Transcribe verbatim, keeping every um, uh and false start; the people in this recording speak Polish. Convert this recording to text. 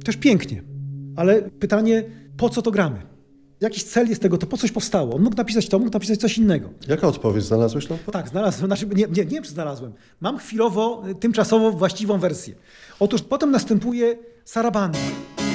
Też pięknie. Ale pytanie, po co to gramy? Jakiś cel jest tego, to po coś powstało. On mógł napisać to, mógł napisać coś innego. Jaka odpowiedź? Znalazłeś na to? Tak, znalazłem. Znaczy, nie, nie, nie wiem, czy znalazłem. Mam chwilowo, tymczasowo właściwą wersję. Otóż potem następuje Sarabanda.